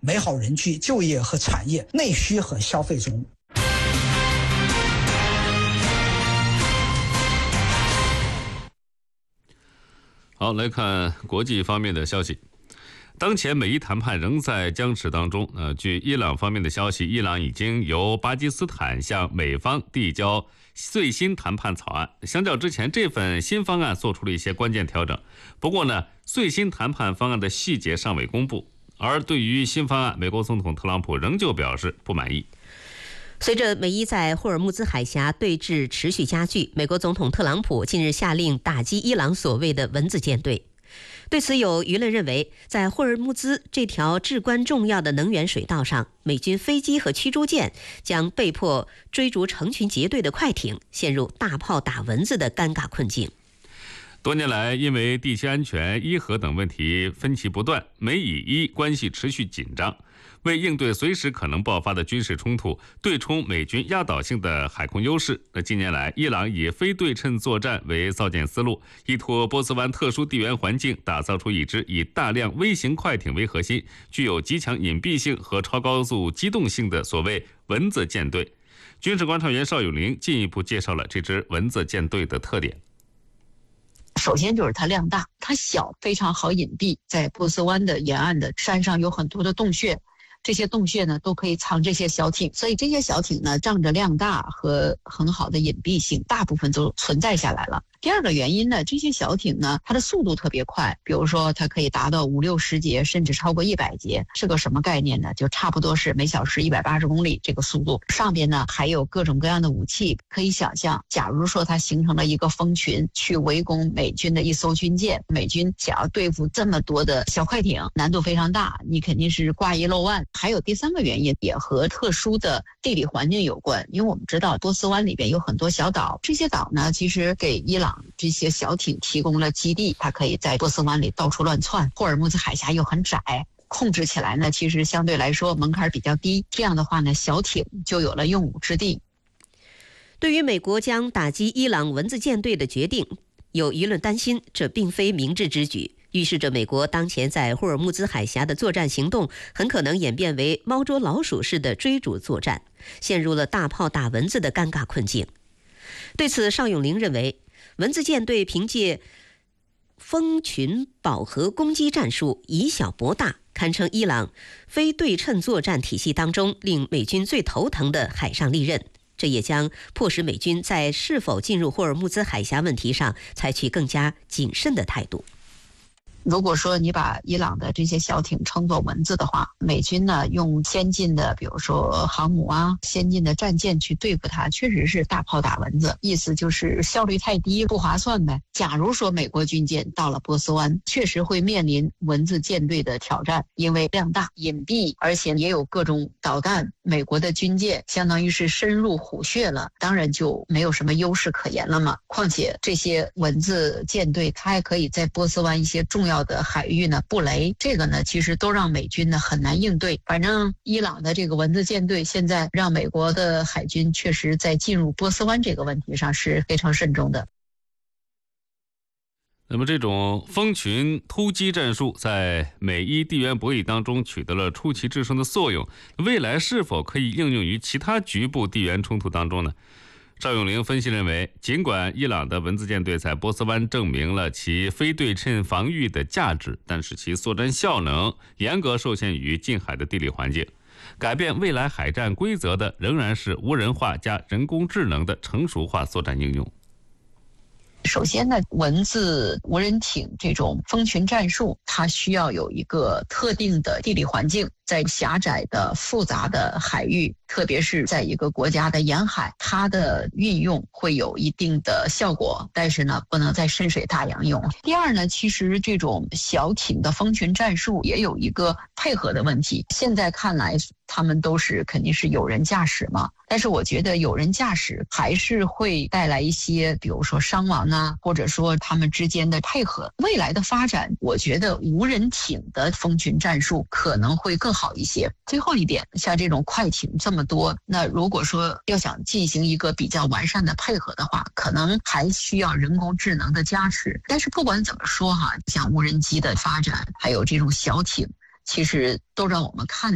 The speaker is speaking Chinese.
美好人居、就业和产业、内需和消费中。 好，来看国际方面的消息。当前美伊谈判仍在僵持当中。据伊朗方面的消息，伊朗已经由巴基斯坦向美方递交最新谈判草案，相较之前这份新方案做出了一些关键调整。不过呢，最新谈判方案的细节尚未公布。而对于新方案，美国总统特朗普仍旧表示不满意。 随着美伊在霍尔木兹海峡对峙持续加剧，美国总统特朗普近日下令打击伊朗所谓的蚊子舰队。对此，有舆论认为，在霍尔木兹这条至关重要的能源水道上，美军飞机和驱逐舰将被迫追逐成群结队的快艇，陷入大炮打蚊子的尴尬困境。 多年来，因为地区安全、伊核等问题分歧不断，美以伊关系持续紧张。为应对随时可能爆发的军事冲突，对冲美军压倒性的海空优势，近年来，伊朗以非对称作战为造舰思路，依托波斯湾特殊地缘环境，打造出一支以大量微型快艇为核心、具有极强隐蔽性和超高速机动性的所谓蚊子舰队。军事观察员邵永林进一步介绍了这支蚊子舰队的特点。 首先就是它量大，它小，非常好隐蔽，在波斯湾的沿岸的山上有很多的洞穴，这些洞穴呢都可以藏这些小艇，所以这些小艇呢仗着量大和很好的隐蔽性，大部分都存在下来了。第二个原因呢，这些小艇呢它的速度特别快，比如说它可以达到50-60节，甚至超过100节。是个什么概念呢？就差不多是每小时180公里这个速度。上边呢还有各种各样的武器，可以想象，假如说它形成了一个蜂群去围攻美军的一艘军舰，美军想要对付这么多的小快艇，难度非常大，你肯定是挂一漏万。还有第三个原因也和特殊的地理环境有关，因为我们知道波斯湾里边有很多小岛，这些岛呢其实给伊朗这些小艇提供了基地，它可以在波斯湾里到处乱窜。霍尔木兹海峡又很窄，控制起来呢其实相对来说门槛比较低，这样的话呢小艇就有了用武之地。 对于美国将打击伊朗蚊子舰队的决定，有舆论担心这并非明智之举，预示着美国当前在霍尔木兹海峡的作战行动很可能演变为猫捉老鼠式的追逐作战，陷入了大炮打蚊子的尴尬困境。对此，邵永林认为，蚊子舰队凭借蜂群饱和攻击战术以小博大，堪称伊朗非对称作战体系当中令美军最头疼的海上利刃。这也将迫使美军在是否进入霍尔木兹海峡问题上采取更加谨慎的态度。 如果说你把伊朗的这些小艇称作蚊子的话，美军呢用先进的比如说航母啊、先进的战舰去对付它，确实是大炮打蚊子，意思就是效率太低，不划算呗。假如说美国军舰到了波斯湾，确实会面临蚊子舰队的挑战，因为量大、隐蔽，而且也有各种导弹，美国的军舰相当于是深入虎穴了，当然就没有什么优势可言了嘛。况且这些蚊子舰队它还可以在波斯湾一些重要的海域呢布雷，这个呢其实都让美军呢很难应对。反正伊朗的这个蚊子舰队现在让美国的海军确实在进入波斯湾这个问题上是非常慎重的。 那么这种蜂群突击战术在美伊地缘博弈当中取得了出奇制胜的作用，未来是否可以应用于其他局部地缘冲突当中呢？赵永玲分析认为，尽管伊朗的蚊子舰队在波斯湾证明了其非对称防御的价值，但是其作战效能严格受限于近海的地理环境。改变未来海战规则的仍然是无人化加人工智能的成熟化作战应用。 首先呢，蚊子无人艇这种蜂群战术，它需要有一个特定的地理环境，在狭窄的复杂的海域，特别是在一个国家的沿海，它的运用会有一定的效果，但是呢不能在深水大洋用。第二呢，其实这种小艇的蜂群战术也有一个配合的问题，现在看来他们都是肯定是有人驾驶嘛，但是我觉得有人驾驶还是会带来一些比如说伤亡啊，或者说他们之间的配合。未来的发展，我觉得无人艇的蜂群战术可能会更好一些。最后一点，像这种快艇这么多，那如果说要想进行一个比较完善的配合的话，可能还需要人工智能的加持。但是不管怎么说哈，像无人机的发展，还有这种小艇，其实都让我们看